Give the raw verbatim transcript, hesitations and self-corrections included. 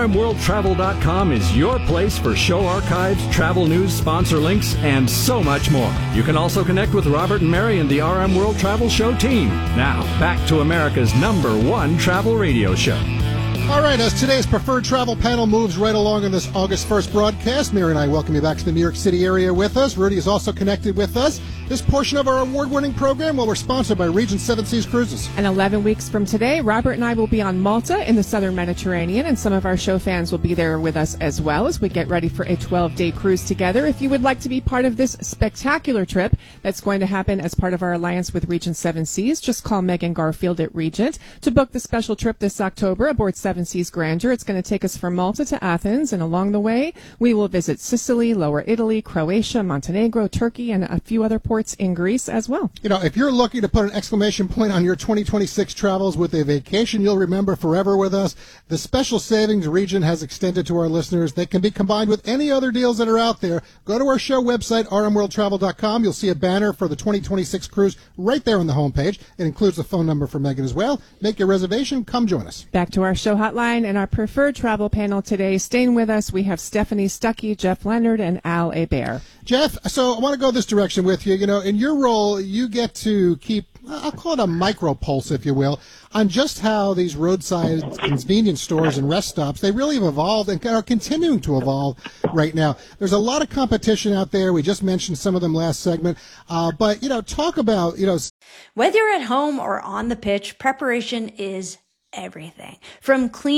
M World Travel dot com is your place for show archives, travel news, sponsor links, and so much more. You can also connect with Robert and Mary and the R M World Travel Show team. Now, back to America's number one travel radio show. All right, as today's preferred travel panel moves right along on this August first broadcast, Mary and I welcome you back to the New York City area with us. Rudy is also connected with us. This portion of our award-winning program, well, we're sponsored by Regent Seven Seas Cruises. And eleven weeks from today, Robert and I will be on Malta in the southern Mediterranean, and some of our show fans will be there with us as well as we get ready for a twelve-day cruise together. If you would like to be part of this spectacular trip that's going to happen as part of our alliance with Regent Seven Seas, just call Megan Garfield at Regent to book the special trip this October aboard Seven Seas Grandeur. It's going to take us from Malta to Athens, and along the way, we will visit Sicily, Lower Italy, Croatia, Montenegro, Turkey, and a few other ports in Greece as well. You know, if you're looking to put an exclamation point on your twenty twenty-six travels with a vacation you'll remember forever with us, the special savings Regent has extended to our listeners. They can be combined with any other deals that are out there. Go to our show website, R M World Travel dot com. You'll see a banner for the twenty twenty-six cruise right there on the homepage. It includes the phone number for Megan as well. Make your reservation. Come join us. Back to our show hotline and our preferred travel panel today. Staying with us, we have Stephanie Stuckey, Jeff Leonard, and Al Hebert. Jeff, so I want to go this direction with you. You know, in your role, you get to keep, I'll call it a micro pulse, if you will, on just how these roadside convenience stores and rest stops, they really have evolved and are continuing to evolve right now. There's a lot of competition out there. We just mentioned some of them last segment. Uh, but, you know, talk about, you know. Whether you're at home or on the pitch, preparation is everything. From clean